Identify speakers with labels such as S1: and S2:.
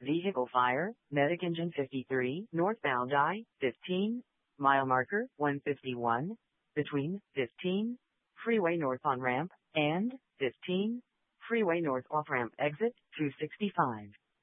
S1: Vehicle fire, medic engine 53, northbound I-15, mile marker 151, between 15, freeway north on ramp, and 15, freeway north off ramp exit 265.